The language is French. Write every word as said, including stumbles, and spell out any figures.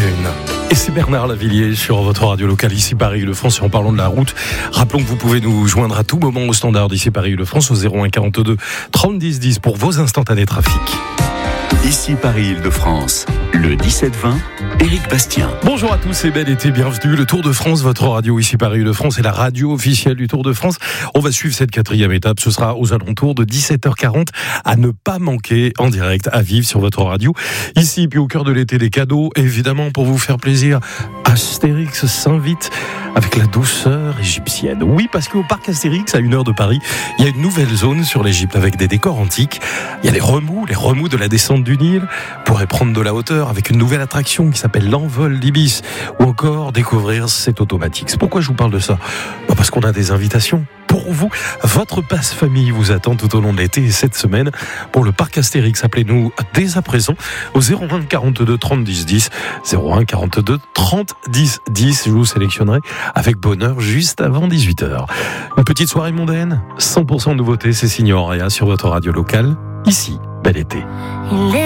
une. Et c'est Bernard Lavillier sur votre radio locale ici Paris-Île-de-France. Et en parlant de la route, rappelons que vous pouvez nous joindre à tout moment au standard d'ici Paris-Île-de-France au zéro un quarante-deux trente dix dix pour vos instantanés trafic. Ici Paris-Île-de-France, le dix-sept vingt, Éric Bastien. Bonjour à tous et bel été, bienvenue. Le Tour de France, votre radio ici Paris-Île-de-France est la radio officielle du Tour de France. On va suivre cette quatrième étape, ce sera aux alentours de dix-sept heures quarante à ne pas manquer en direct à vivre sur votre radio. Ici, puis au cœur de l'été, des cadeaux, évidemment pour vous faire plaisir. Astérix s'invite avec la douceur égyptienne. Oui, parce qu'au parc Astérix, à une heure de Paris, il y a une nouvelle zone sur l'Égypte avec des décors antiques. Il y a les remous, les remous de la descente du Nil. Vous pourrez prendre de la hauteur avec une nouvelle attraction qui s'appelle l'envol d'Ibis ou encore découvrir cet automatique. C'est pourquoi je vous parle de ça. Bah parce qu'on a des invitations pour vous. Votre passe famille vous attend tout au long de l'été et cette semaine pour le parc Astérix. Appelez-nous dès à présent au zéro un quarante-deux trente dix dix. zéro un quarante-deux trente dix dix. Je vous sélectionnerai avec bonheur juste avant dix-huit heures. Une petite soirée mondaine, cent pour cent nouveauté, c'est signé Auréa sur votre radio locale. Ici, bel été.